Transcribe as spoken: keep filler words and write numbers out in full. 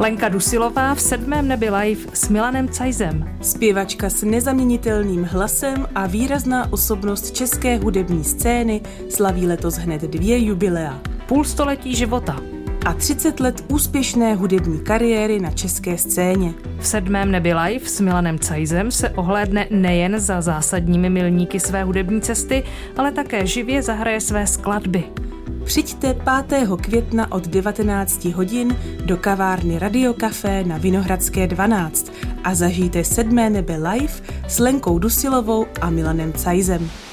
Lenka Dusilová v Sedmém nebi live s Milanem Cajzem. Zpěvačka s nezaměnitelným hlasem a výrazná osobnost české hudební scény slaví letos hned dvě jubilea. Půl století života. A třicet let úspěšné hudební kariéry na české scéně. V Sedmém nebi live s Milanem Cajzem se ohlédne nejen za zásadními milníky své hudební cesty, ale také živě zahraje své skladby. Přijďte pátého května od devatenáct hodin do kavárny Radio Café na Vinohradské dvanáct a zažijte Sedmé nebe live s Lenkou Dusilovou a Milanem Cajzem.